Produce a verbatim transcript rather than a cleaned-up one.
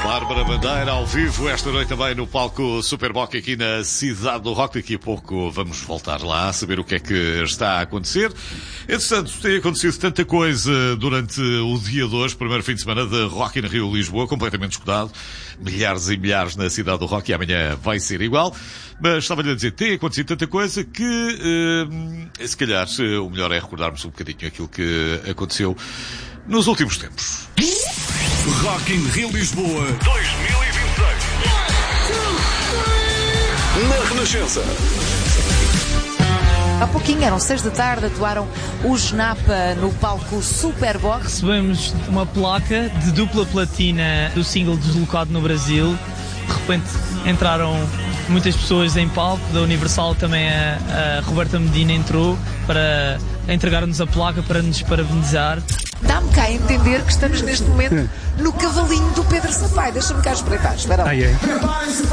Bárbara Bandeira ao vivo esta noite também no palco Superboc aqui na cidade do Rock. Daqui a pouco vamos voltar lá a saber o que é que está a acontecer. Entretanto, tem acontecido tanta coisa durante o dia de hoje, primeiro fim de semana de Rock in Rio Lisboa, completamente escutado. Milhares e milhares na cidade do Rock e amanhã vai ser igual. Mas estava-lhe a dizer, tem acontecido tanta coisa que, eh, se calhar, o melhor é recordarmos um bocadinho aquilo que aconteceu nos últimos tempos. Rock in Rio Lisboa dois mil e vinte e seis. Na Renascença. Há pouquinho, eram seis da tarde, atuaram os Napa no palco Superboc. Recebemos uma placa de dupla platina do single Deslocado no Brasil. De repente entraram muitas pessoas em palco, da Universal também a, a Roberta Medina entrou para entregar-nos a placa para nos parabenizar. Dá-me cá a entender que estamos neste momento no cavalinho do Pedro Sampaio. Deixa-me cá espreitar, espera lá. Ai, é.